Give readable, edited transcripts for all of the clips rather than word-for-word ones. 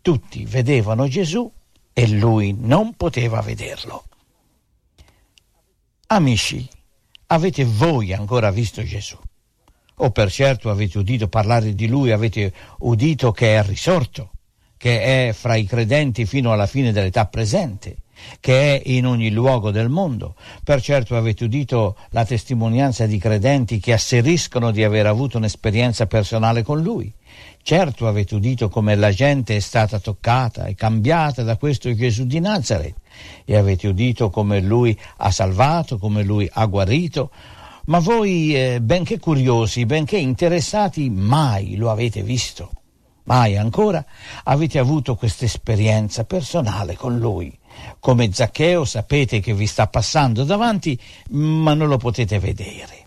Tutti vedevano Gesù e lui non poteva vederlo. Amici, avete voi ancora visto Gesù? O per certo avete udito parlare di lui, avete udito che è risorto, che è fra i credenti fino alla fine dell'età presente, che è in ogni luogo del mondo. Per certo avete udito la testimonianza di credenti che asseriscono di aver avuto un'esperienza personale con lui. Certo avete udito come la gente è stata toccata e cambiata da questo Gesù di Nazaret, e avete udito come lui ha salvato, come lui ha guarito. Ma voi, benché curiosi, benché interessati, mai lo avete visto. Mai ancora avete avuto questa esperienza personale con lui. Come Zaccheo sapete che vi sta passando davanti, ma non lo potete vedere.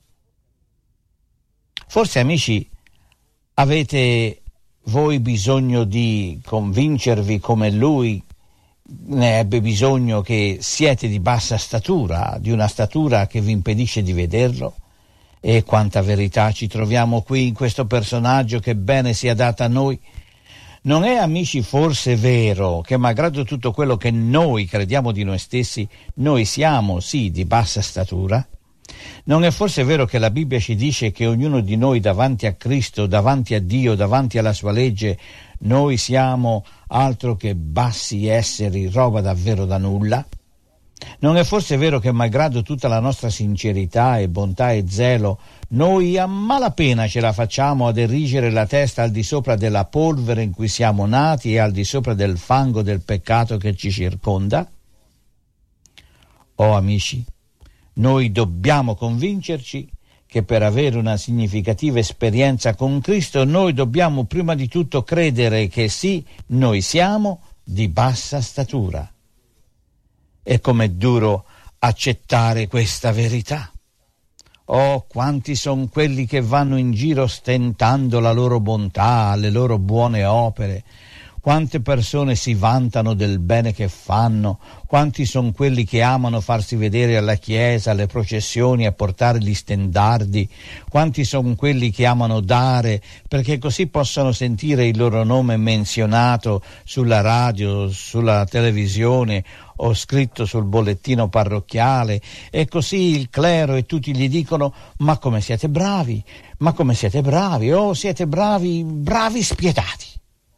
Forse, amici, avete voi bisogno di convincervi come lui ne ebbe bisogno, che siete di bassa statura, di una statura che vi impedisce di vederlo? E quanta verità ci troviamo qui in questo personaggio che bene sia data a noi. Non è, amici, forse vero che malgrado tutto quello che noi crediamo di noi stessi, noi siamo sì di bassa statura? Non è forse vero che la Bibbia ci dice che ognuno di noi davanti a Cristo, davanti a Dio, davanti alla sua legge, noi siamo altro che bassi esseri, roba davvero da nulla? Non è forse vero che malgrado tutta la nostra sincerità e bontà e zelo, noi a malapena ce la facciamo ad erigere la testa al di sopra della polvere in cui siamo nati e al di sopra del fango del peccato che ci circonda? Oh amici, noi dobbiamo convincerci che per avere una significativa esperienza con Cristo noi dobbiamo prima di tutto credere che sì, noi siamo di bassa statura. E com'è duro accettare questa verità. Oh, quanti sono quelli che vanno in giro stentando la loro bontà, le loro buone opere. Quante persone si vantano del bene che fanno, quanti sono quelli che amano farsi vedere alla chiesa, alle processioni, a portare gli stendardi, quanti sono quelli che amano dare perché così possano sentire il loro nome menzionato sulla radio, sulla televisione o scritto sul bollettino parrocchiale, e così il clero e tutti gli dicono: ma come siete bravi, ma come siete bravi, oh siete bravi, bravi spietati.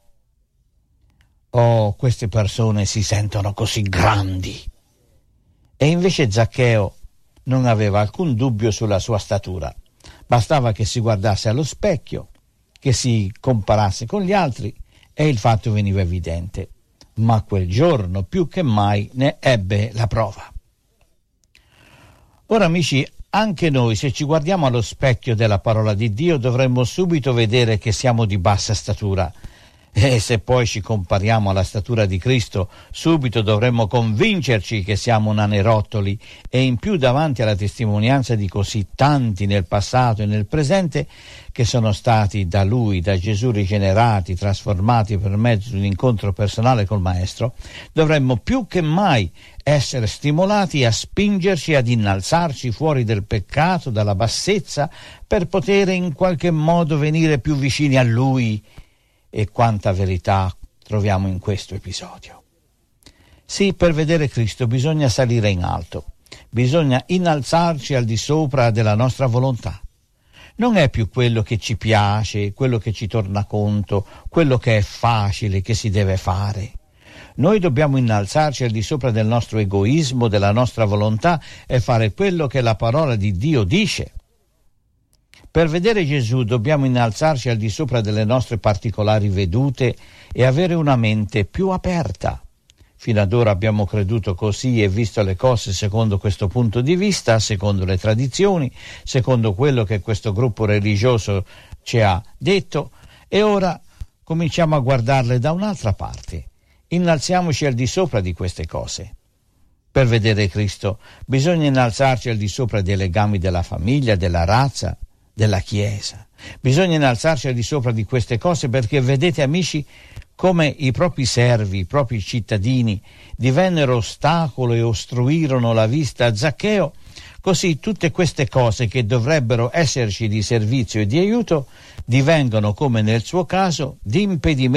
Oh, queste persone si sentono così grandi. E invece Zaccheo non aveva alcun dubbio sulla sua statura. Bastava che si guardasse allo specchio, che si comparasse con gli altri, e il fatto veniva evidente. Ma quel giorno più che mai ne ebbe la prova. Ora, amici, anche noi, se ci guardiamo allo specchio della parola di Dio, dovremmo subito vedere che siamo di bassa statura. E se poi ci compariamo alla statura di Cristo, subito dovremmo convincerci che siamo nanerottoli, e in più davanti alla testimonianza di così tanti nel passato e nel presente che sono stati da Lui, da Gesù rigenerati, trasformati per mezzo di un incontro personale col Maestro, dovremmo più che mai essere stimolati a spingerci ad innalzarci fuori del peccato, dalla bassezza, per poter in qualche modo venire più vicini a Lui. E quanta verità troviamo in questo episodio. Sì, per vedere Cristo bisogna salire in alto, bisogna innalzarci al di sopra della nostra volontà. Non è più quello che ci piace, quello che ci torna conto, quello che è facile, che si deve fare. Noi dobbiamo innalzarci al di sopra del nostro egoismo, della nostra volontà, e fare quello che la parola di Dio dice. Per vedere Gesù dobbiamo innalzarci al di sopra delle nostre particolari vedute e avere una mente più aperta. Fino ad ora abbiamo creduto così e visto le cose secondo questo punto di vista, secondo le tradizioni, secondo quello che questo gruppo religioso ci ha detto, e ora cominciamo a guardarle da un'altra parte. Innalziamoci al di sopra di queste cose. Per vedere Cristo bisogna innalzarci al di sopra dei legami della famiglia, della razza, della Chiesa. Bisogna innalzarci al di sopra di queste cose, perché vedete, amici, come i propri servi, i propri cittadini divennero ostacolo e ostruirono la vista a Zaccheo, così tutte queste cose che dovrebbero esserci di servizio e di aiuto divengono, come nel suo caso, di impedimento